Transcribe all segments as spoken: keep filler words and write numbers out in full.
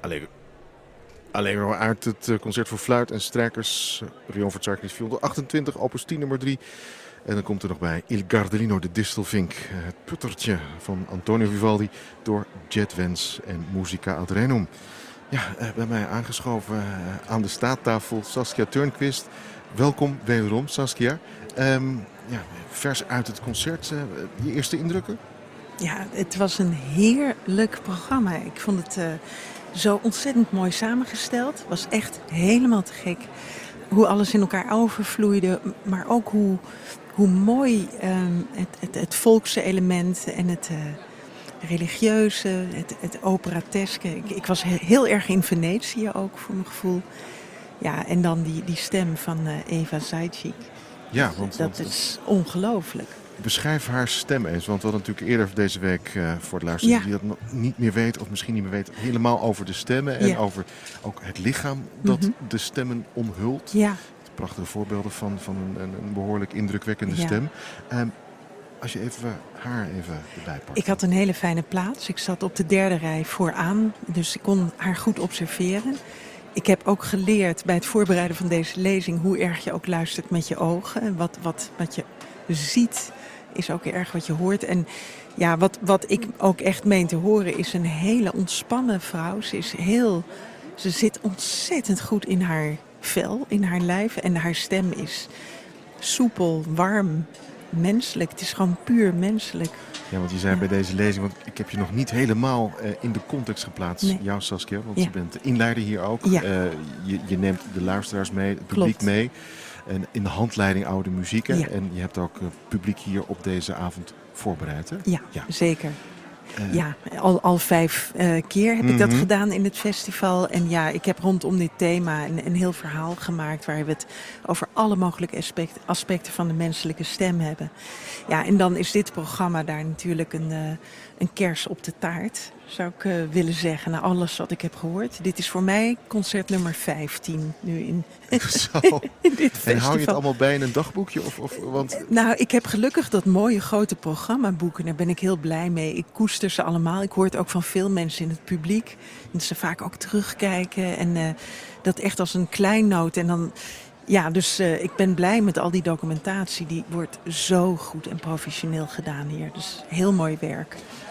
Allegro. Allegro uit het uh, concert voor fluit en strijkers. Rion Verzarkis vierhonderdachtentwintig, opus tien nummer drie. En dan komt er nog bij Il Gardellino, de distelvink. Het puttertje van Antonio Vivaldi door Jet Wens en Musica ad Renum. Ja, uh, bij mij aangeschoven uh, aan de staattafel Saskia Turnquist. Welkom wederom, Saskia. Um, ja, vers uit het concert. Uh, je eerste indrukken? Ja, het was een heerlijk programma. Ik vond het uh, zo ontzettend mooi samengesteld. Het was echt helemaal te gek. Hoe alles in elkaar overvloeide, maar ook hoe, hoe mooi um, het, het, het volkse element en het uh, religieuze, het, het operateske. Ik, ik was heel erg in Venetië ook, voor mijn gevoel. Ja, en dan die, die stem van uh, Eva Zajic. Ja, want, dat want, is ongelooflijk. Beschrijf haar stem eens, want we hadden natuurlijk eerder deze week uh, voor het luisteren ja. die dat nog niet meer weet of misschien niet meer weet, helemaal over de stemmen en ja. over ook het lichaam dat mm-hmm. de stemmen omhult. Ja. Prachtige voorbeelden van, van een, een behoorlijk indrukwekkende ja. stem. Um, als je even haar even erbij pakt. Ik had een hele fijne plaats. Ik zat op de derde rij vooraan, dus ik kon haar goed observeren. Ik heb ook geleerd bij het voorbereiden van deze lezing hoe erg je ook luistert met je ogen. Wat, wat, wat je ziet is ook erg wat je hoort. En ja, wat, wat ik ook echt meen te horen is een hele ontspannen vrouw. Ze is heel, ze zit ontzettend goed in haar vel, in haar lijf. En haar stem is soepel, warm, menselijk. Het is gewoon puur menselijk. Ja, want je zei ja. bij deze lezing, want ik heb je nog niet helemaal uh, in de context geplaatst, nee. jou Saskia, want ja. je bent de inleider hier ook. Ja. Uh, je, je neemt de luisteraars mee, het publiek Klopt. mee. En in de handleiding oude muziek. Ja. En je hebt ook uh, publiek hier op deze avond voorbereid. Hè? Ja, ja, zeker. Uh, ja, al, al vijf uh, keer heb mm-hmm. ik dat gedaan in het festival. En ja, ik heb rondom dit thema een, een heel verhaal gemaakt waar we het over alle mogelijke aspect, aspecten van de menselijke stem hebben. Ja, en dan is dit programma daar natuurlijk een, uh, een kers op de taart, zou ik uh, willen zeggen, na alles wat ik heb gehoord. Dit is voor mij concert nummer vijftien nu in, Zo. in dit festival. En hou je het allemaal bij in een dagboekje? Of, of, want... Nou, ik heb gelukkig dat mooie grote programmaboeken. Daar ben ik heel blij mee. Ik koester ze allemaal. Ik hoor het ook van veel mensen in het publiek. Dat ze vaak ook terugkijken. En uh, dat echt als een kleinoot. En dan... Ja, dus uh, ik ben blij met al die documentatie. Die wordt zo goed en professioneel gedaan hier. Dus heel mooi werk.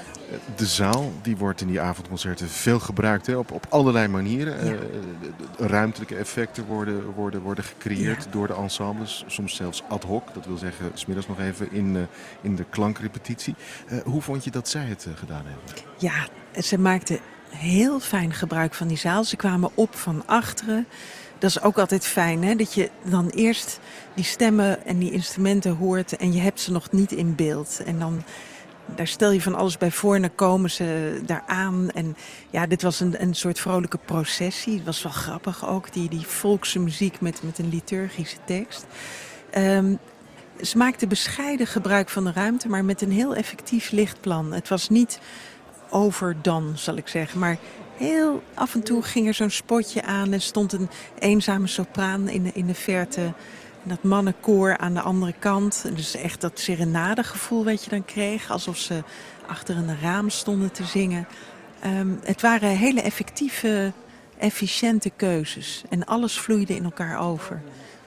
De zaal die wordt in die avondconcerten veel gebruikt, hè, op, op allerlei manieren. Ja. Uh, ruimtelijke effecten worden, worden, worden gecreëerd ja. door de ensembles. Soms zelfs ad hoc, dat wil zeggen 's middags nog even in, uh, in de klankrepetitie. Uh, hoe vond je dat zij het uh, gedaan hebben? Ja, ze maakten heel fijn gebruik van die zaal. Ze kwamen op van achteren. Dat is ook altijd fijn, hè? Dat je dan eerst die stemmen en die instrumenten hoort en je hebt ze nog niet in beeld. En dan... Daar stel je van alles bij voor en dan komen ze daar aan. En ja, dit was een, een soort vrolijke processie. Het was wel grappig ook, die, die volkse muziek met, met een liturgische tekst. Um, ze maakten bescheiden gebruik van de ruimte, maar met een heel effectief lichtplan. Het was niet overdone, zal ik zeggen, maar heel af en toe ging er zo'n spotje aan en stond een eenzame sopraan in de, in de verte. Dat mannenkoor aan de andere kant. Dus echt dat serenadegevoel wat je dan kreeg. Alsof ze achter een raam stonden te zingen. Um, het waren hele effectieve, efficiënte keuzes. En alles vloeide in elkaar over.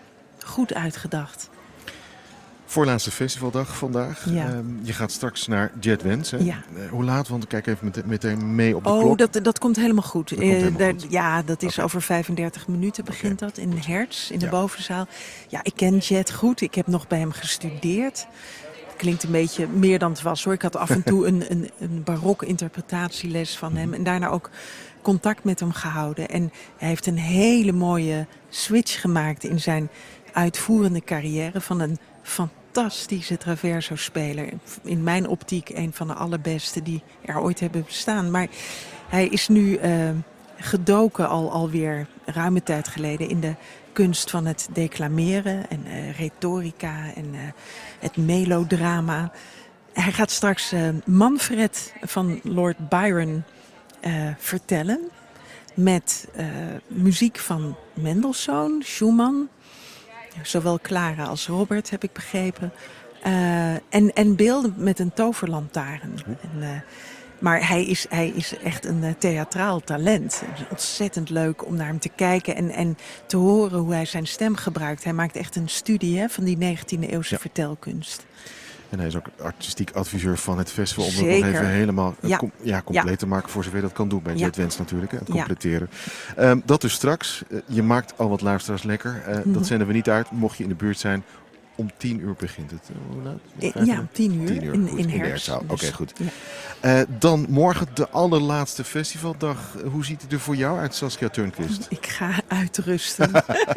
Goed uitgedacht. Voorlaatste festivaldag vandaag. Ja. Um, je gaat straks naar Jet Wens. Hè? Ja. Uh, hoe laat? Want ik kijk even met, meteen mee op de oh, klok. Oh, dat, dat komt helemaal goed. Dat komt helemaal uh, daar, goed. Ja, dat is okay. over vijfendertig minuten begint okay. dat in goed. Hertz, in de ja. bovenzaal. Ja, ik ken Jet goed. Ik heb nog bij hem gestudeerd. Klinkt een beetje meer dan het was, hoor. Ik had af en toe een, een, een barokke interpretatieles van hem. En daarna ook contact met hem gehouden. En hij heeft een hele mooie switch gemaakt in zijn uitvoerende carrière. Van een fantastische traverso-speler. In mijn optiek een van de allerbeste die er ooit hebben bestaan. Maar hij is nu uh, gedoken al alweer ruime tijd geleden in de kunst van het declameren en uh, retorica en uh, het melodrama. Hij gaat straks uh, Manfred van Lord Byron uh, vertellen met uh, muziek van Mendelssohn, Schumann, zowel Clara als Robert, heb ik begrepen. Uh, en, en beelden met een toverlantaarn. En, uh, Maar hij is, hij is echt een uh, theatraal talent. Het is ontzettend leuk om naar hem te kijken en, en te horen hoe hij zijn stem gebruikt. Hij maakt echt een studie hè, van die negentiende eeuwse ja. vertelkunst. En hij is ook artistiek adviseur van het festival. Om Zeker. het nog even helemaal ja. com- ja, compleet ja. te maken voor zover dat kan doen bij ja. JetWens natuurlijk. Hè, het ja. completeren. Um, dat dus straks. Uh, je maakt al wat luisteraars lekker. Uh, mm-hmm. Dat zenden we niet uit. Mocht je in de buurt zijn. Om tien uur begint het. Hoe laat? Ja, om tien uur. Tien uur. In, goed, in, in herfst. Oké, dus, okay, goed. Ja. Uh, dan morgen de allerlaatste festivaldag. Hoe ziet het er voor jou uit, Saskia Turnquist? Ik ga uitrusten.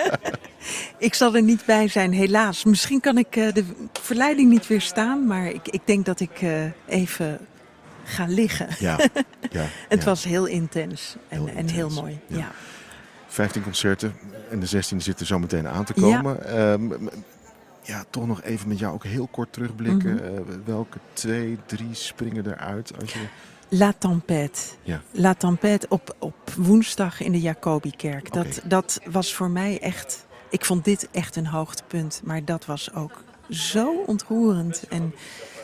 Ik zal er niet bij zijn, helaas. Misschien kan ik uh, de verleiding niet weerstaan, maar ik, ik denk dat ik uh, even ga liggen. Ja, ja, het ja. was heel intens en heel, en intens. heel mooi. Ja. Ja. vijftien concerten en de zestiende zitten zo meteen aan te komen. Ja. Um, ja, toch nog even met jou ook heel kort terugblikken. Mm-hmm. Uh, welke twee, drie springen eruit als je... La Tempête. Ja. La Tempête op, op woensdag in de Jacobikerk. Okay. Dat, dat was voor mij echt... Ik vond dit echt een hoogtepunt. Maar dat was ook zo ontroerend. En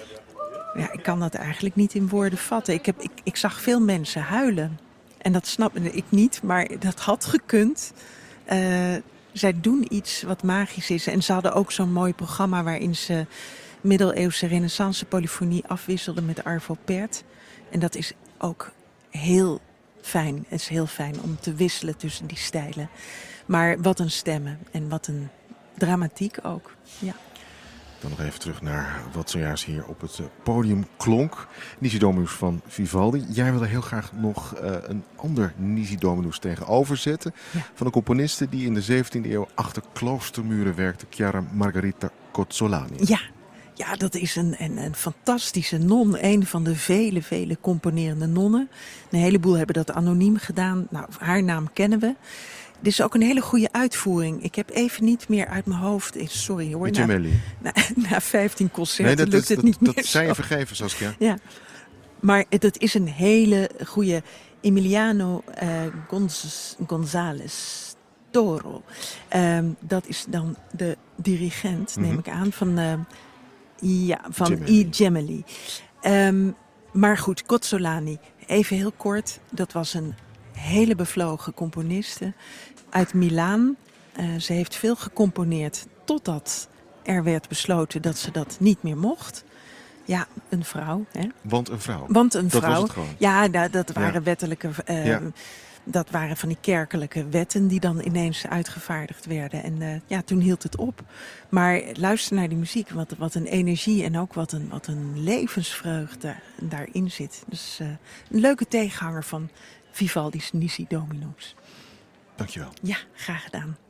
ja, ik kan dat eigenlijk niet in woorden vatten. Ik, heb, ik, ik zag veel mensen huilen. En dat snapte ik niet, maar dat had gekund. Uh, zij doen iets wat magisch is. En ze hadden ook zo'n mooi programma waarin ze middeleeuwse renaissance polyfonie afwisselden met Arvo Pärt. En dat is ook heel fijn. Het is heel fijn om te wisselen tussen die stijlen. Maar wat een stemmen en wat een dramatiek ook. Ja. Dan nog even terug naar wat zojuist hier op het podium klonk. Nisi Dominus van Vivaldi. Jij wilde heel graag nog uh, een ander Nisi Dominus tegenover zetten. Ja. Van een componiste die in de zeventiende eeuw achter kloostermuren werkte. Chiara Margherita Cozzolani. Ja. Ja, dat is een, een, een fantastische non. Een van de vele, vele componerende nonnen. Een heleboel hebben dat anoniem gedaan. Nou, haar naam kennen we. Dit is ook een hele goede uitvoering. Ik heb even niet meer uit mijn hoofd... Sorry hoor. Na, na, na vijftien concerten nee, dat lukt is, het dat, niet dat meer Dat zijn je zo. vergeven, Saskia. Ja. Maar dat is een hele goede... Emiliano uh, Gonz, González Toro. Um, dat is dan de dirigent, neem mm-hmm. ik aan, van... Uh, Ja, van I. Gemelli. Um, maar goed, Cozzolani, even heel kort. Dat was een hele bevlogen componiste uit Milaan. Uh, ze heeft veel gecomponeerd totdat er werd besloten dat ze dat niet meer mocht. Ja, een vrouw. Hè? Want een vrouw? Want een vrouw. Dat was het gewoon. Ja, nou, dat waren ja. wettelijke... Uh, ja. Dat waren van die kerkelijke wetten die dan ineens uitgevaardigd werden. En uh, ja, toen hield het op. Maar luister naar die muziek, wat, wat een energie en ook wat een, wat een levensvreugde daarin zit. Dus uh, een leuke tegenhanger van Vivaldi's Nisi Dominus. Dankjewel. Ja, graag gedaan.